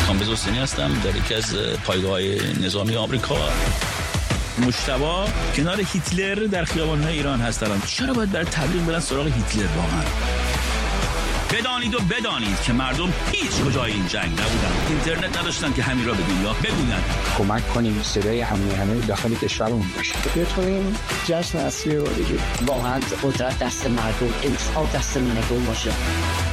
کامبیز حسینی هستم، در یکی از پایگاه‌های نظامی آمریکا. مجتبی کنار هیتلر در خیابان‌های ایران هستن. چرا باید برای تبلیغ برن سراغ هیتلر واقعا؟ بدانید و بدانید که مردم هیچ کجای این جنگ نبودن، اینترنت نداشتن که همین را به دنیا بگویند. کمک کنیم صدای همه داخل کشورمون باشه. بتونیم جشن اصلی رو بگیریم. واقعا قدرت دست مردم، انتخاب دست مردم باشه.